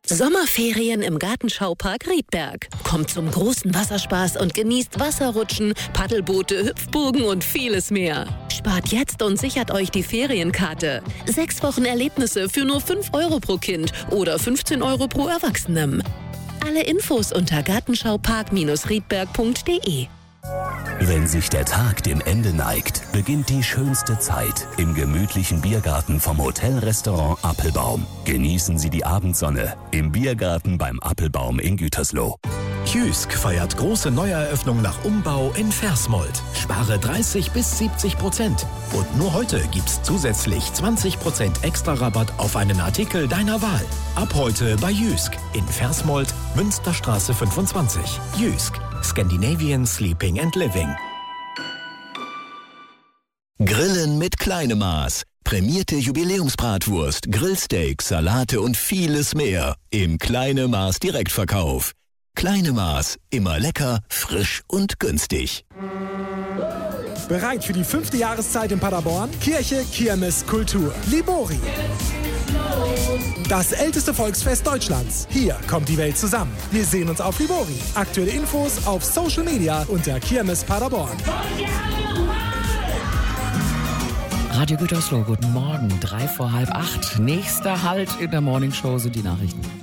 Sommerferien im Gartenschaupark Riedberg. Kommt zum großen Wasserspaß und genießt Wasserrutschen, Paddelboote, Hüpfburgen und vieles mehr. Spart jetzt und sichert euch die Ferienkarte. 6 Wochen Erlebnisse für nur 5 Euro pro Kind oder 15 Euro pro Erwachsenem. Alle Infos unter gartenschaupark-riedberg.de. Wenn sich der Tag dem Ende neigt, beginnt die schönste Zeit im gemütlichen Biergarten vom Hotel-Restaurant Appelbaum. Genießen Sie die Abendsonne im Biergarten beim Appelbaum in Gütersloh. Jysk feiert große Neueröffnung nach Umbau in Versmold. Spare 30-70%. Und nur heute gibt's zusätzlich 20% extra Rabatt auf einen Artikel deiner Wahl. Ab heute bei Jysk in Versmold, Münsterstraße 25. Jysk, Scandinavian Sleeping and Living. Grillen mit Kleinemaß. Prämierte Jubiläumsbratwurst, Grillsteak, Salate und vieles mehr im Kleinemaß Direktverkauf. Kleinemaß, immer lecker, frisch und günstig. Bereit für die 5. Jahreszeit in Paderborn? Kirche, Kirmes, Kultur. Libori. Das älteste Volksfest Deutschlands. Hier kommt die Welt zusammen. Wir sehen uns auf Libori. Aktuelle Infos auf Social Media unter Kirmes Paderborn. Radio Gütersloh, guten Morgen, 7:03. Nächster Halt in der Morningshow sind die Nachrichten.